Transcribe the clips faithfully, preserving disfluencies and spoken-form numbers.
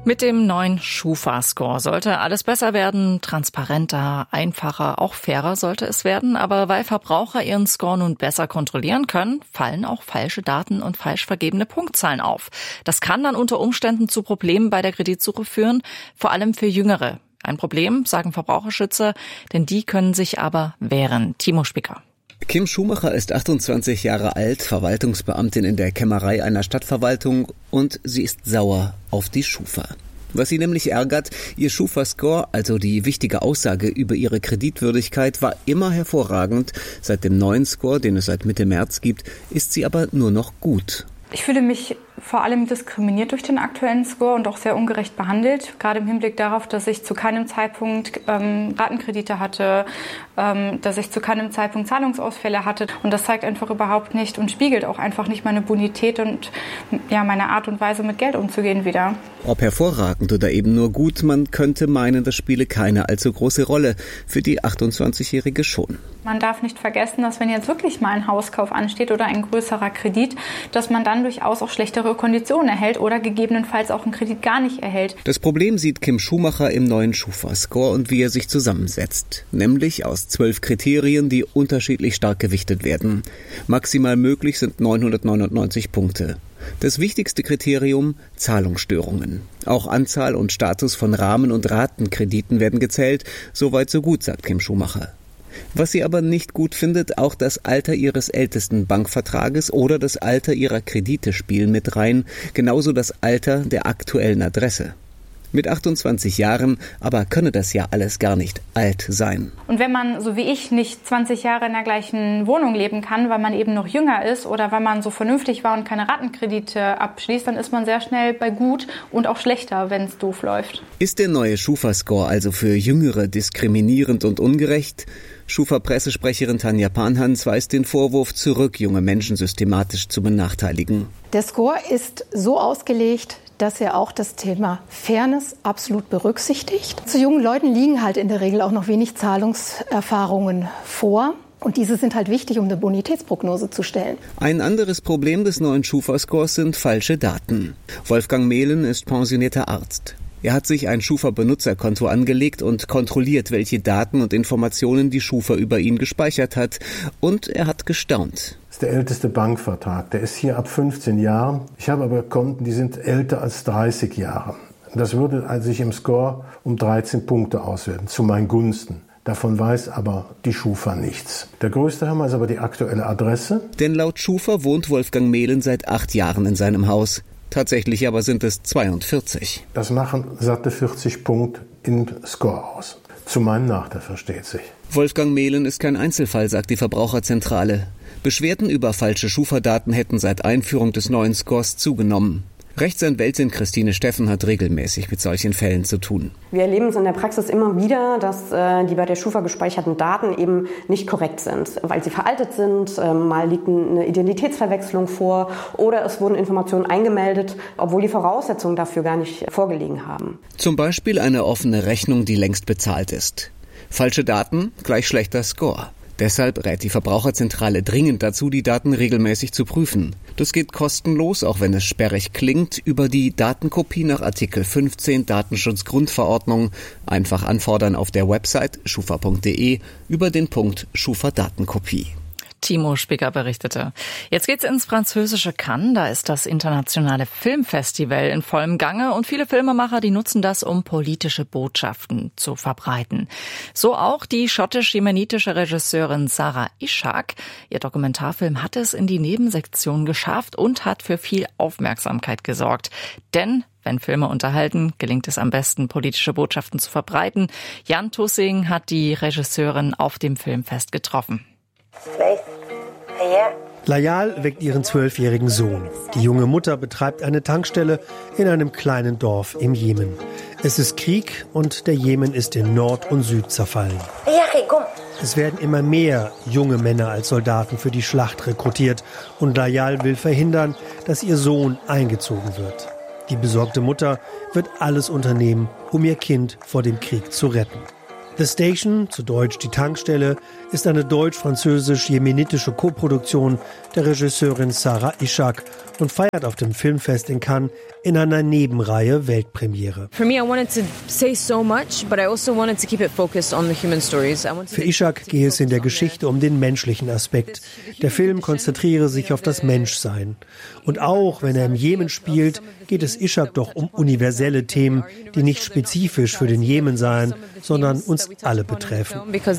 Mit dem neuen Schufa-Score sollte alles besser werden, transparenter, einfacher, auch fairer sollte es werden. Aber weil Verbraucher ihren Score nun besser kontrollieren können, fallen auch falsche Daten und falsch vergebene Punktzahlen auf. Das kann dann unter Umständen zu Problemen bei der Kreditsuche führen, vor allem für Jüngere. Ein Problem, sagen Verbraucherschützer, denn die können sich aber wehren. Timo Spicker. Kim Schumacher ist achtundzwanzig Jahre alt, Verwaltungsbeamtin in der Kämmerei einer Stadtverwaltung und sie ist sauer auf die Schufa. Was sie nämlich ärgert, ihr Schufa-Score, also die wichtige Aussage über ihre Kreditwürdigkeit, war immer hervorragend. Seit dem neuen Score, den es seit Mitte März gibt, ist sie aber nur noch gut. Ich fühle mich vor allem diskriminiert durch den aktuellen Score und auch sehr ungerecht behandelt, gerade im Hinblick darauf, dass ich zu keinem Zeitpunkt ähm, Ratenkredite hatte, ähm, dass ich zu keinem Zeitpunkt Zahlungsausfälle hatte. Und das zeigt einfach überhaupt nicht und spiegelt auch einfach nicht meine Bonität und ja, meine Art und Weise, mit Geld umzugehen wieder. Ob hervorragend oder eben nur gut, man könnte meinen, das spiele keine allzu große Rolle. Für die achtundzwanzigjährige schon. Man darf nicht vergessen, dass wenn jetzt wirklich mal ein Hauskauf ansteht oder ein größerer Kredit, dass man dann durchaus auch schlechtere Konditionen erhält oder gegebenenfalls auch einen Kredit gar nicht erhält. Das Problem sieht Kim Schumacher im neuen Schufa-Score und wie er sich zusammensetzt. Nämlich aus zwölf Kriterien, die unterschiedlich stark gewichtet werden. Maximal möglich sind neunhundertneunundneunzig Punkte. Das wichtigste Kriterium: Zahlungsstörungen. Auch Anzahl und Status von Rahmen- und Ratenkrediten werden gezählt. Soweit so gut, sagt Kim Schumacher. Was sie aber nicht gut findet, auch das Alter ihres ältesten Bankvertrages oder das Alter ihrer Kredite spielen mit rein, genauso das Alter der aktuellen Adresse. Mit achtundzwanzig Jahren aber könne das ja alles gar nicht alt sein. Und wenn man, so wie ich, nicht zwanzig Jahre in der gleichen Wohnung leben kann, weil man eben noch jünger ist oder weil man so vernünftig war und keine Ratenkredite abschließt, dann ist man sehr schnell bei gut und auch schlechter, wenn es doof läuft. Ist der neue Schufa-Score also für Jüngere diskriminierend und ungerecht? Schufa-Pressesprecherin Tanja Panhans weist den Vorwurf zurück, junge Menschen systematisch zu benachteiligen. Der Score ist so ausgelegt, dass er auch das Thema Fairness absolut berücksichtigt. Zu jungen Leuten liegen halt in der Regel auch noch wenig Zahlungserfahrungen vor. Und diese sind halt wichtig, um eine Bonitätsprognose zu stellen. Ein anderes Problem des neuen Schufa-Scores sind falsche Daten. Wolfgang Mehlen ist pensionierter Arzt. Er hat sich ein Schufa-Benutzerkonto angelegt und kontrolliert, welche Daten und Informationen die Schufa über ihn gespeichert hat. Und er hat gestaunt. Das ist der älteste Bankvertrag. Der ist hier ab fünfzehn Jahren. Ich habe aber Konten, die sind älter als dreißig Jahre. Das würde sich im Score um dreizehn Punkte auswerten, zu meinen Gunsten. Davon weiß aber die Schufa nichts. Der größte Hammer ist aber die aktuelle Adresse. Denn laut Schufa wohnt Wolfgang Mehlen seit acht Jahren in seinem Haus. Tatsächlich aber sind es zweiundvierzig. Das machen satte vierzig Punkte im Score aus. Zu meinem Nachteil, versteht sich. Wolfgang Mehlen ist kein Einzelfall, sagt die Verbraucherzentrale. Beschwerden über falsche Schufa-Daten hätten seit Einführung des neuen Scores zugenommen. Rechtsanwältin Christine Steffen hat regelmäßig mit solchen Fällen zu tun. Wir erleben es in der Praxis immer wieder, dass äh, die bei der Schufa gespeicherten Daten eben nicht korrekt sind, weil sie veraltet sind, äh, mal liegt eine Identitätsverwechslung vor oder es wurden Informationen eingemeldet, obwohl die Voraussetzungen dafür gar nicht vorgelegen haben. Zum Beispiel eine offene Rechnung, die längst bezahlt ist. Falsche Daten gleich schlechter Score. Deshalb rät die Verbraucherzentrale dringend dazu, die Daten regelmäßig zu prüfen. Das geht kostenlos, auch wenn es sperrig klingt, über die Datenkopie nach Artikel fünfzehn Datenschutzgrundverordnung. Einfach anfordern auf der Website schufa punkt de über den Punkt Schufa-Datenkopie. Timo Spicker berichtete. Jetzt geht's ins französische Cannes. Da ist das internationale Filmfestival in vollem Gange und viele Filmemacher, die nutzen das, um politische Botschaften zu verbreiten. So auch die schottisch-jemenitische Regisseurin Sarah Ishak. Ihr Dokumentarfilm hat es in die Nebensektion geschafft und hat für viel Aufmerksamkeit gesorgt. Denn wenn Filme unterhalten, gelingt es am besten, politische Botschaften zu verbreiten. Jan Tussing hat die Regisseurin auf dem Filmfest getroffen. Layal weckt ihren zwölfjährigen Sohn. Die junge Mutter betreibt eine Tankstelle in einem kleinen Dorf im Jemen. Es ist Krieg und der Jemen ist in Nord und Süd zerfallen. Es werden immer mehr junge Männer als Soldaten für die Schlacht rekrutiert und Layal will verhindern, dass ihr Sohn eingezogen wird. Die besorgte Mutter wird alles unternehmen, um ihr Kind vor dem Krieg zu retten. The Station, zu Deutsch die Tankstelle, ist eine deutsch-französisch-jemenitische Koproduktion der Regisseurin Sarah Ishak und feiert auf dem Filmfest in Cannes in einer Nebenreihe Weltpremiere. For me, I wanted to say so much, but I also wanted to keep it focused on the human stories. Für Ishak gehe es in der Geschichte um den menschlichen Aspekt. Der Film konzentriere sich auf das Menschsein. Und auch wenn er im Jemen spielt, geht es Ishak doch um universelle Themen, die nicht spezifisch für den Jemen seien, sondern uns alle betreffen.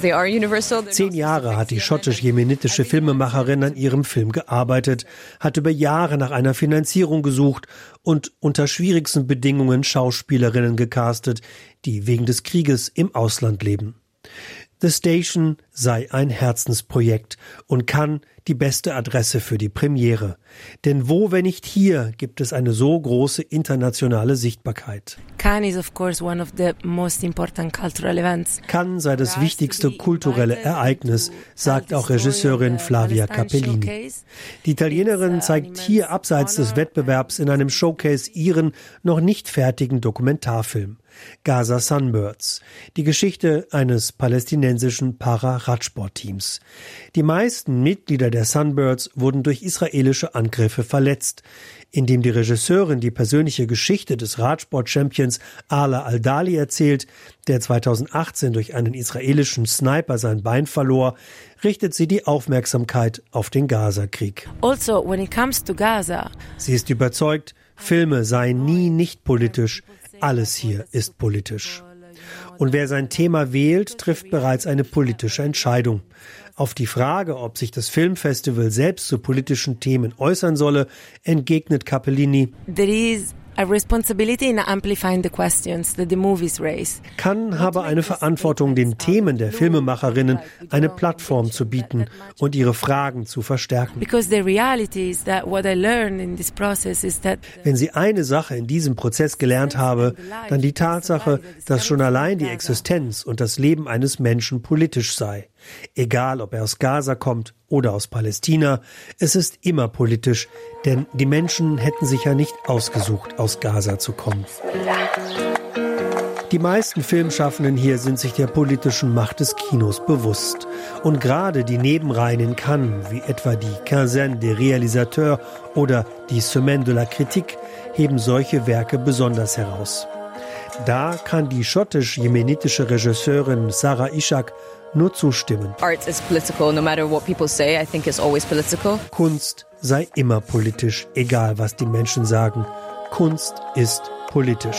Zehn Jahre hat die schottisch-jemenitische Filmemacherin an ihrem Film gearbeitet, hat über Jahre nach einer Finanzierung gesucht und unter schwierigsten Bedingungen Schauspielerinnen gecastet, die wegen des Krieges im Ausland leben. The Station sei ein Herzensprojekt und Cannes die beste Adresse für die Premiere. Denn wo, wenn nicht hier, gibt es eine so große internationale Sichtbarkeit. Cannes is of course one of the most important cultural events. Cannes sei das wichtigste kulturelle Ereignis, sagt auch Regisseurin Flavia Capellini. Die Italienerin zeigt hier abseits des Wettbewerbs in einem Showcase ihren noch nicht fertigen Dokumentarfilm. Gaza Sunbirds, die Geschichte eines palästinensischen Para-Radsportteams. Die meisten Mitglieder der Sunbirds wurden durch israelische Angriffe verletzt. Indem die Regisseurin die persönliche Geschichte des Radsport-Champions Ala Al-Dali erzählt, der zweitausendachtzehn durch einen israelischen Sniper sein Bein verlor, richtet sie die Aufmerksamkeit auf den Gaza-Krieg. Also, when it comes to Gaza, sie ist überzeugt, Filme seien nie nicht politisch. Alles hier ist politisch. Und wer sein Thema wählt, trifft bereits eine politische Entscheidung. Auf die Frage, ob sich das Filmfestival selbst zu politischen Themen äußern solle, entgegnet Capellini: there is a responsibility in amplifying the questions that the movies raise. Cannes habe eine Verantwortung, den Themen der Filmemacherinnen eine Plattform zu bieten und ihre Fragen zu verstärken. Because the reality is that what I learned in this process is that wenn sie eine Sache in diesem Prozess gelernt habe, dann die Tatsache, dass schon allein die Existenz und das Leben eines Menschen politisch sei. Egal, ob er aus Gaza kommt oder aus Palästina, es ist immer politisch, denn die Menschen hätten sich ja nicht ausgesucht, aus Gaza zu kommen. Die meisten Filmschaffenden hier sind sich der politischen Macht des Kinos bewusst. Und gerade die Nebenreihen in Cannes, wie etwa die Quinzaine des Réalisateurs oder die Semaine de la Critique, heben solche Werke besonders heraus. Da kann die schottisch-jemenitische Regisseurin Sarah Ishak nur zustimmen. Art is political, no matter what people say. I think it's always political. Kunst sei immer politisch, egal was die Menschen sagen. Kunst ist politisch.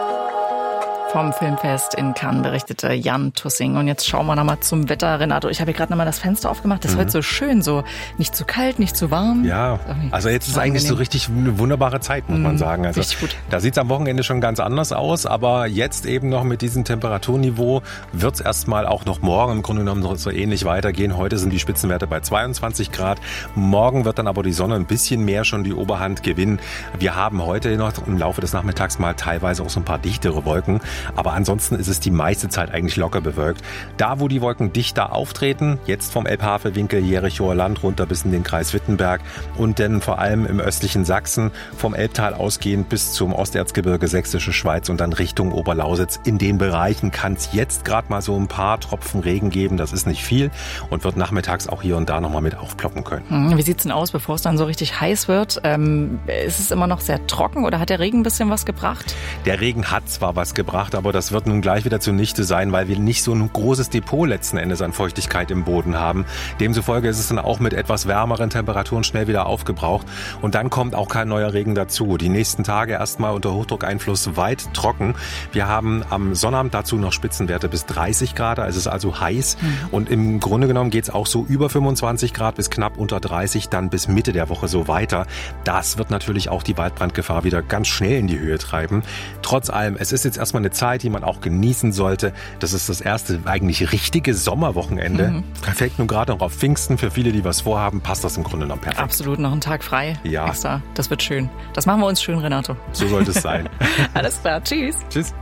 Vom Filmfest in Cannes berichtete Jan Tussing. Und jetzt schauen wir nochmal zum Wetter, Renato. Ich habe hier gerade nochmal das Fenster aufgemacht. Das ist mhm. heute so schön, so nicht zu kalt, nicht zu warm. Ja, also jetzt ist eigentlich so richtig eine wunderbare Zeit, muss mhm. man sagen. Also richtig gut. Da sieht es am Wochenende schon ganz anders aus, aber jetzt eben noch mit diesem Temperaturniveau wird es erstmal auch noch morgen im Grunde genommen so ähnlich weitergehen. Heute sind die Spitzenwerte bei zweiundzwanzig Grad. Morgen wird dann aber die Sonne ein bisschen mehr schon die Oberhand gewinnen. Wir haben heute noch im Laufe des Nachmittags mal teilweise auch so ein paar dichtere Wolken. Aber ansonsten ist es die meiste Zeit eigentlich locker bewölkt. Da, wo die Wolken dichter auftreten, jetzt vom Elbhavelwinkel, Jerichoer Land runter bis in den Kreis Wittenberg und dann vor allem im östlichen Sachsen, vom Elbtal ausgehend bis zum Osterzgebirge, Sächsische Schweiz und dann Richtung Oberlausitz. In den Bereichen kann es jetzt gerade mal so ein paar Tropfen Regen geben. Das ist nicht viel und wird nachmittags auch hier und da nochmal mit aufploppen können. Wie sieht es denn aus, bevor es dann so richtig heiß wird? Ähm, ist es immer noch sehr trocken oder hat der Regen ein bisschen was gebracht? Der Regen hat zwar was gebracht, aber das wird nun gleich wieder zunichte sein, weil wir nicht so ein großes Depot letzten Endes an Feuchtigkeit im Boden haben. Demzufolge ist es dann auch mit etwas wärmeren Temperaturen schnell wieder aufgebraucht. Und dann kommt auch kein neuer Regen dazu. Die nächsten Tage erstmal unter Hochdruckeinfluss weit trocken. Wir haben am Sonnabend dazu noch Spitzenwerte bis dreißig Grad. Es ist also heiß. Mhm. Und im Grunde genommen geht es auch so über fünfundzwanzig Grad bis knapp unter dreißig, dann bis Mitte der Woche so weiter. Das wird natürlich auch die Waldbrandgefahr wieder ganz schnell in die Höhe treiben. Trotz allem, es ist jetzt erstmal eine Zeit, die man auch genießen sollte. Das ist das erste eigentlich richtige Sommerwochenende. Mhm. Perfekt, nun gerade noch auf Pfingsten. Für viele, die was vorhaben, passt das im Grunde noch perfekt. Absolut, noch einen Tag frei. Ja. Extra. Das wird schön. Das machen wir uns schön, Renato. So sollte es sein. Alles klar, tschüss. Tschüss.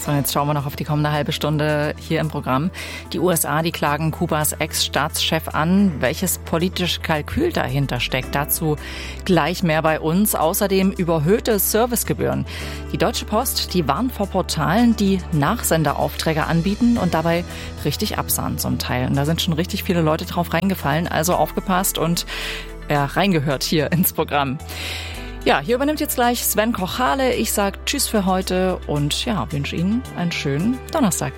So, jetzt schauen wir noch auf die kommende halbe Stunde hier im Programm. Die U S A, die klagen Kubas Ex-Staatschef an. Welches politische Kalkül dahinter steckt, dazu gleich mehr bei uns. Außerdem überhöhte Servicegebühren. Die Deutsche Post, die warnt vor Portalen, die Nachsenderaufträge anbieten und dabei richtig absahnen zum Teil. Und da sind schon richtig viele Leute drauf reingefallen. Also aufgepasst und ja, reingehört hier ins Programm. Ja, hier übernimmt jetzt gleich Sven Kochale. Ich sage Tschüss für heute und ja, wünsche Ihnen einen schönen Donnerstag.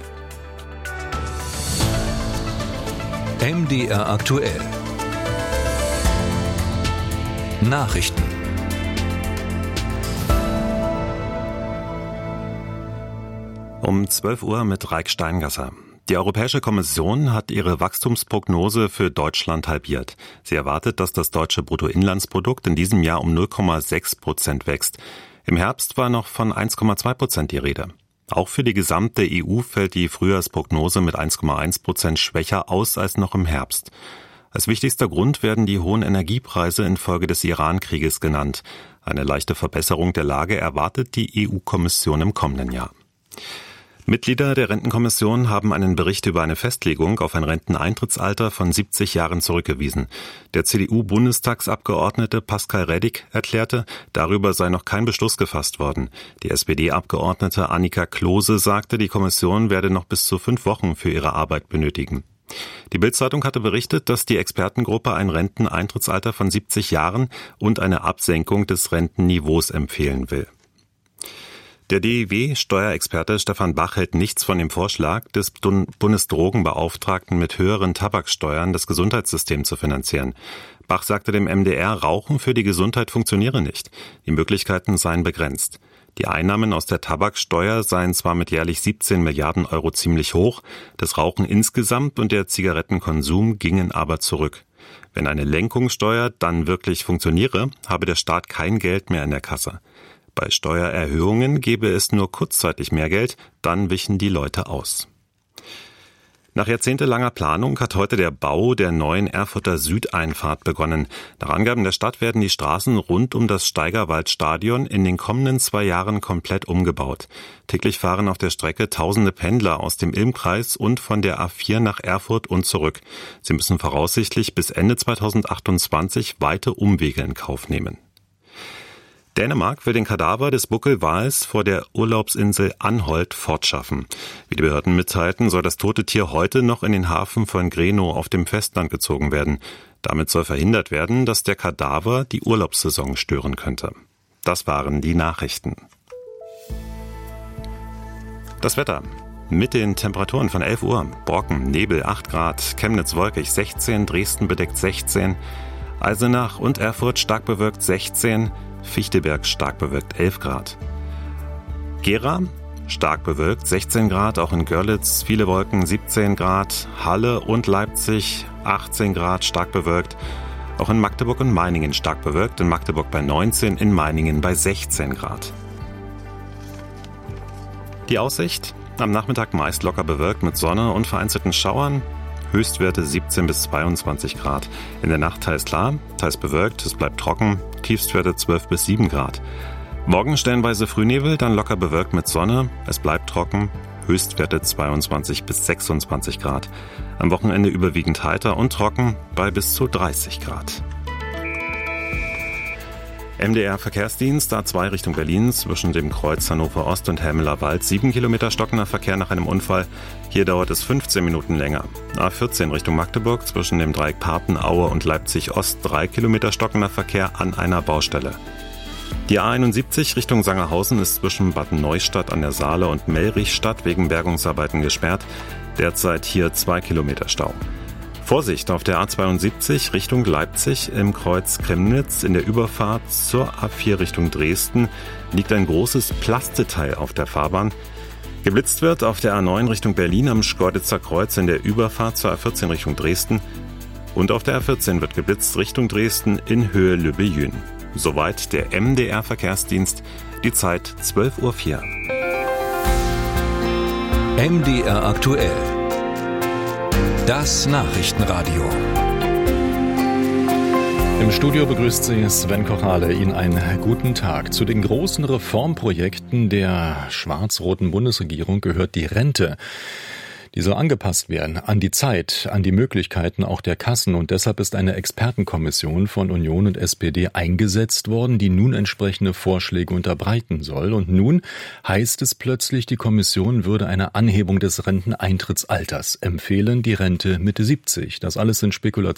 M D R aktuell. Nachrichten. Um zwölf Uhr mit Raik Steingasser. Die Europäische Kommission hat ihre Wachstumsprognose für Deutschland halbiert. Sie erwartet, dass das deutsche Bruttoinlandsprodukt in diesem Jahr um null Komma sechs Prozent wächst. Im Herbst war noch von eins Komma zwei Prozent die Rede. Auch für die gesamte E U fällt die Frühjahrsprognose mit eins Komma eins Prozent schwächer aus als noch im Herbst. Als wichtigster Grund werden die hohen Energiepreise infolge des Iran-Krieges genannt. Eine leichte Verbesserung der Lage erwartet die E U-Kommission im kommenden Jahr. Mitglieder der Rentenkommission haben einen Bericht über eine Festlegung auf ein Renteneintrittsalter von siebzig Jahren zurückgewiesen. Der C D U-Bundestagsabgeordnete Pascal Reddick erklärte, darüber sei noch kein Beschluss gefasst worden. Die S P D-Abgeordnete Annika Klose sagte, die Kommission werde noch bis zu fünf Wochen für ihre Arbeit benötigen. Die Bild-Zeitung hatte berichtet, dass die Expertengruppe ein Renteneintrittsalter von siebzig Jahren und eine Absenkung des Rentenniveaus empfehlen will. Der D I W-Steuerexperte Stefan Bach hält nichts von dem Vorschlag des Bundesdrogenbeauftragten, mit höheren Tabaksteuern das Gesundheitssystem zu finanzieren. Bach sagte dem M D R, Rauchen für die Gesundheit funktioniere nicht. Die Möglichkeiten seien begrenzt. Die Einnahmen aus der Tabaksteuer seien zwar mit jährlich siebzehn Milliarden Euro ziemlich hoch, das Rauchen insgesamt und der Zigarettenkonsum gingen aber zurück. Wenn eine Lenkungssteuer dann wirklich funktioniere, habe der Staat kein Geld mehr in der Kasse. Bei Steuererhöhungen gäbe es nur kurzzeitig mehr Geld, dann wichen die Leute aus. Nach jahrzehntelanger Planung hat heute der Bau der neuen Erfurter Südeinfahrt begonnen. Nach Angaben der Stadt werden die Straßen rund um das Steigerwaldstadion in den kommenden zwei Jahren komplett umgebaut. Täglich fahren auf der Strecke tausende Pendler aus dem Ilmkreis und von der A vier nach Erfurt und zurück. Sie müssen voraussichtlich bis Ende zweitausendachtundzwanzig weite Umwege in Kauf nehmen. Dänemark will den Kadaver des Buckelwals vor der Urlaubsinsel Anholt fortschaffen. Wie die Behörden mitteilten, soll das tote Tier heute noch in den Hafen von Grenå auf dem Festland gezogen werden. Damit soll verhindert werden, dass der Kadaver die Urlaubssaison stören könnte. Das waren die Nachrichten. Das Wetter. Mit den Temperaturen von elf Uhr. Borken, Nebel acht Grad, Chemnitz wolkig sechzehn, Dresden bedeckt sechzehn, Eisenach und Erfurt stark bewölkt sechzehn, Fichtelberg stark bewölkt elf Grad. Gera stark bewölkt sechzehn Grad, auch in Görlitz viele Wolken siebzehn Grad. Halle und Leipzig achtzehn Grad, stark bewölkt. Auch in Magdeburg und Meiningen stark bewölkt, in Magdeburg bei neunzehn, in Meiningen bei sechzehn Grad. Die Aussicht: am Nachmittag meist locker bewölkt mit Sonne und vereinzelten Schauern. Höchstwerte siebzehn bis zweiundzwanzig Grad. In der Nacht teils klar, teils bewölkt, es bleibt trocken, Tiefstwerte zwölf bis sieben Grad. Morgen stellenweise Frühnebel, dann locker bewölkt mit Sonne, es bleibt trocken, Höchstwerte zweiundzwanzig bis sechsundzwanzig Grad. Am Wochenende überwiegend heiter und trocken bei bis zu dreißig Grad. M D R Verkehrsdienst A zwei Richtung Berlin zwischen dem Kreuz Hannover Ost und Helmeler Wald. sieben Kilometer stockender Verkehr nach einem Unfall. Hier dauert es fünfzehn Minuten länger. A vierzehn Richtung Magdeburg zwischen dem Dreieck Partenaue und Leipzig Ost. drei Kilometer stockender Verkehr an einer Baustelle. Die A einundsiebzig Richtung Sangerhausen ist zwischen Bad Neustadt an der Saale und Mellrichstadt wegen Bergungsarbeiten gesperrt. Derzeit hier zwei Kilometer Stau. Vorsicht auf der A zweiundsiebzig Richtung Leipzig im Kreuz Kremnitz. In der Überfahrt zur A vier Richtung Dresden liegt ein großes Plastdetail auf der Fahrbahn. Geblitzt wird auf der A neun Richtung Berlin am Schkeuditzer Kreuz in der Überfahrt zur A vierzehn Richtung Dresden. Und auf der A vierzehn wird geblitzt Richtung Dresden in Höhe Lübbejün. Soweit der M D R Verkehrsdienst. Die Zeit zwölf Uhr vier. M D R aktuell. Das Nachrichtenradio. Im Studio begrüßt Sie Sven Kochale. Ihnen einen guten Tag. Zu den großen Reformprojekten der schwarz-roten Bundesregierung gehört die Rente. Die soll angepasst werden an die Zeit, an die Möglichkeiten auch der Kassen. Und deshalb ist eine Expertenkommission von Union und S P D eingesetzt worden, die nun entsprechende Vorschläge unterbreiten soll. Und nun heißt es plötzlich, die Kommission würde eine Anhebung des Renteneintrittsalters empfehlen, die Rente Mitte siebzig. Das alles sind Spekulationen.